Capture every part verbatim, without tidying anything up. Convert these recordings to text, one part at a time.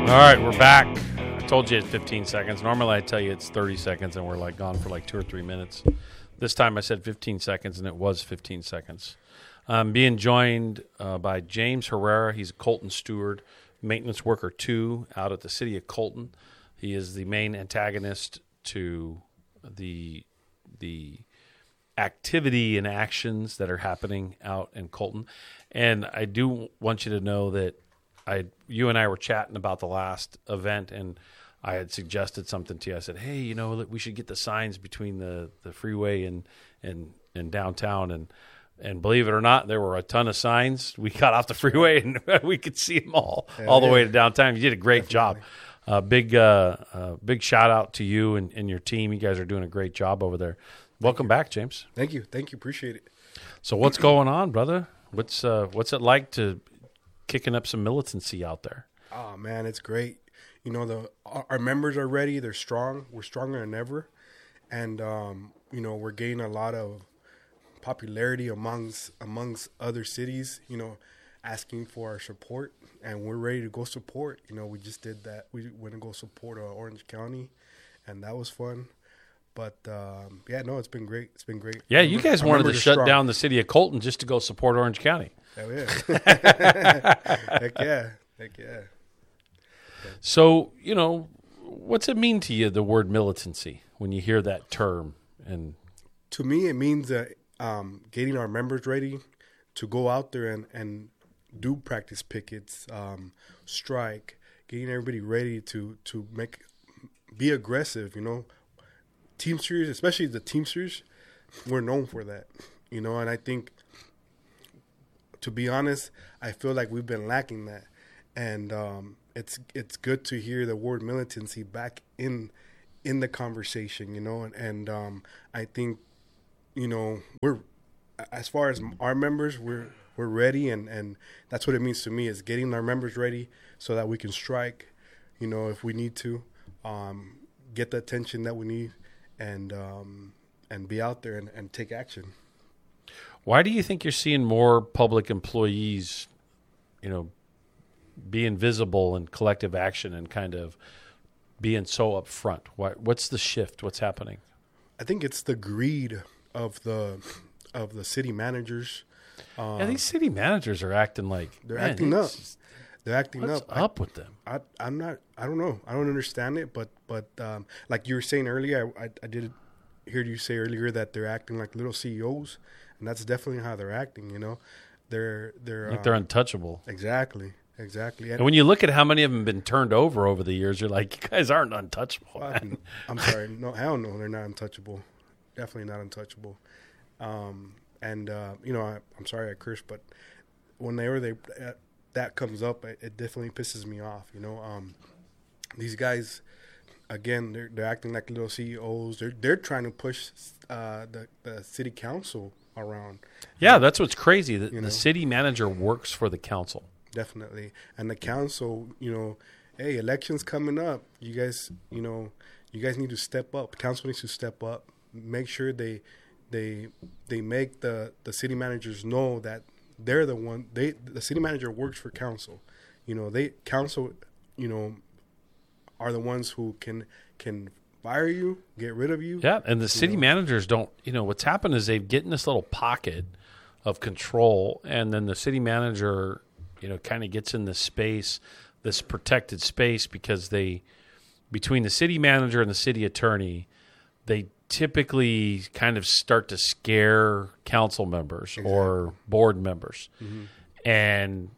All right, we're back. I told you it's fifteen seconds. Normally I tell you it's thirty seconds, and we're like gone for like two or three minutes. This time I said fifteen seconds, and it was fifteen seconds. I'm being joined uh, by James Herrera. He's a Colton steward, maintenance worker two, out at the city of Colton. He is the main antagonist to the the activity and actions that are happening out in Colton. And I do want you to know that I, you and I were chatting about the last event, and I had suggested something to you. I said, hey, you know, we should get the signs between the, the freeway and, and, and downtown. And, and believe it or not, there were a ton of signs. We got off the freeway and we could see them all, yeah, all the yeah. way to downtown. You did a great Definitely. job. Uh, big, uh, uh, big shout out to you and, and your team. You guys are doing a great job over there. Welcome back, James. Thank you. Thank you. Appreciate it. So what's going on, brother? What's, uh, what's it like to kicking up some militancy out there? Oh man, it's great. You know, the our members are ready. They're strong. We're stronger than ever, and um, you know, we're gaining a lot of popularity amongst amongst other cities. You know, asking for our support, and we're ready to go support. You know, we just did that. We went to go support uh, Orange County, and that was fun. But um, yeah, no, it's been great. It's been great. Yeah, you guys wanted to shut strong. down the city of Colton just to go support Orange County. Hell yeah. Heck yeah. Heck yeah. So, you know, what's it mean to you, the word militancy, when you hear that term? And to me, it means that um, getting our members ready to go out there and, and do practice pickets, um, strike, getting everybody ready to, to make be aggressive, you know. Teamsters, especially the Teamsters, we're known for that, you know, and I think, to be honest, I feel like we've been lacking that, and um, it's it's good to hear the word militancy back in in the conversation, you know, and, and um, I think, you know, we're, as far as our members, we're we're ready, and, and that's what it means to me, is getting our members ready so that we can strike, you know, if we need to, um, get the attention that we need, and um, and be out there and, and take action. Why do you think you're seeing more public employees, you know, being visible in collective action and kind of being so upfront? Why, what's the shift? What's happening? I think it's the greed of the of the city managers. Um, yeah, these city managers are acting like they're acting up. They're acting what's up. up I, with them? I, I'm not. I don't know. I don't understand it. But but um, like you were saying earlier, I, I, I did hear you say earlier that they're acting like little C E Os, and that's definitely how they're acting. You know, they're they're like um, they're untouchable. Exactly. Exactly. And, and when you look at how many of them have been turned over over the years, you're like, you guys aren't untouchable. Well, I'm sorry. No, hell no, they're not untouchable. Definitely not untouchable. Um, and uh, you know, I, I'm sorry I cursed, but whenever they uh, that comes up, it, it definitely pisses me off. You know, um, these guys, again, they're they're acting like little C E Os. They're they're trying to push uh, the the city council around. Yeah, that's what's crazy. The, you know? the city manager works for the council. Definitely, and the council, you know, hey, elections coming up. You guys, you know, you guys need to step up. The council needs to step up. Make sure they they they make the the city managers know that they're the one. They the city manager works for council. You know, they council, you know, are the ones who can can fire you, get rid of you. Yeah, and the city know. managers don't. You know, what's happened is they've get in this little pocket of control, and then the city manager, you know, kind of gets in this space, this protected space, because they, between the city manager and the city attorney, they typically kind of start to scare council members exactly. or board members. Mm-hmm. And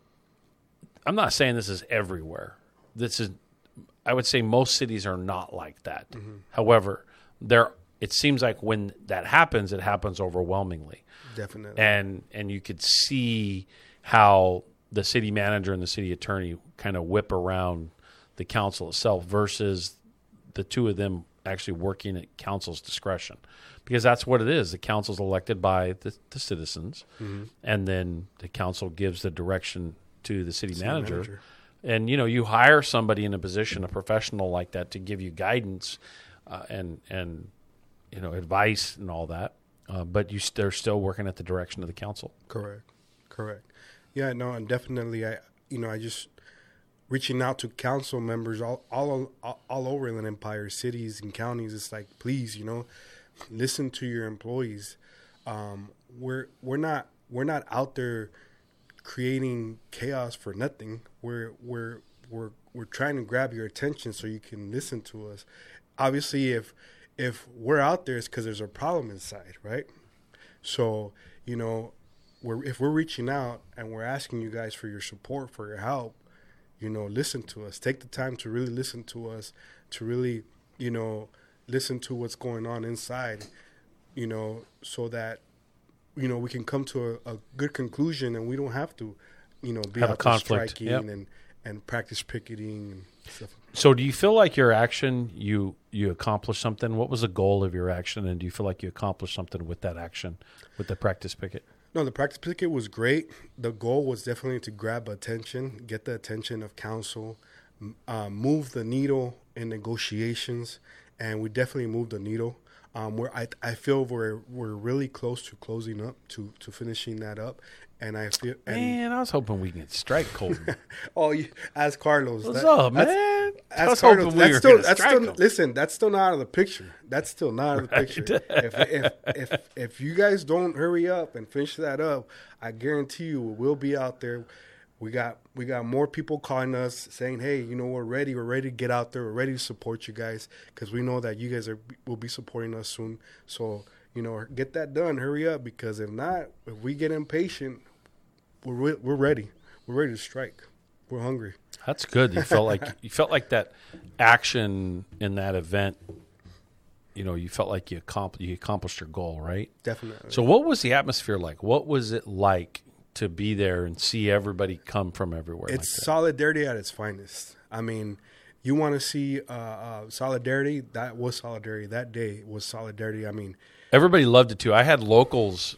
I'm not saying this is everywhere. This is, I would say most cities are not like that. Mm-hmm. However, there, it seems like when that happens, it happens overwhelmingly. Definitely. And and you could see how the city manager and the city attorney kind of whip around the council itself versus the two of them actually working at council's discretion, because that's what it is. The council's elected by the, the citizens, mm-hmm. and then the council gives the direction to the city, city manager. manager. And, you know, you hire somebody in a position, a professional like that, to give you guidance uh, and, and, you know, advice and all that. Uh, but you they're still working at the direction of the council. Correct. Correct. Yeah, no, and definitely, I, you know, I just reaching out to council members all all all, all over Inland Empire, cities and counties. It's like, please, you know, listen to your employees. Um, we're we're not we're not out there creating chaos for nothing. We're we're we're we're trying to grab your attention so you can listen to us. Obviously, if if we're out there, it's because there's a problem inside, right? So, you know, we're if we're reaching out and we're asking you guys for your support, for your help, you know, listen to us. Take the time to really listen to us, to really, you know, listen to what's going on inside, you know, so that, you know, we can come to a, a good conclusion and we don't have to, you know, be Have a out there conflict. striking Yep. and, and practice picketing and stuff. So do you feel like your action, you you accomplished something? What was the goal of your action, and do you feel like you accomplished something with that action, with the practice picket? No, the practice picket was great. The goal was definitely to grab attention, get the attention of council, uh, move the needle in negotiations, and we definitely moved the needle. Um, where I I feel we're we're really close to closing up to, to finishing that up, and I feel and Man, I was hoping we could strike Colton. oh, you, as Carlos, What's that- up, that's- man? I As was Carlos, hoping we that's were still gonna that's strike still him. listen. That's still not out of the picture. That's still not out of the Right. picture. if, if if if you guys don't hurry up and finish that up, I guarantee you we'll be out there. We got we got more people calling us saying, "Hey, you know, we're ready. We're ready to get out there. We're ready to support you guys because we know that you guys are will be supporting us soon." So, you know, get that done. Hurry up, because if not, if we get impatient, we're we're ready. We're ready to strike. We're hungry. That's good. You felt like you felt like that action in that event. You know, you felt like you accomplished you accomplished your goal, right? Definitely. So, what was the atmosphere like? What was it like to be there and see everybody come from everywhere? It's like that? solidarity at its finest. I mean, you want to see uh, uh, solidarity? That was solidarity. That day was solidarity. I mean, Everybody loved it too. I had locals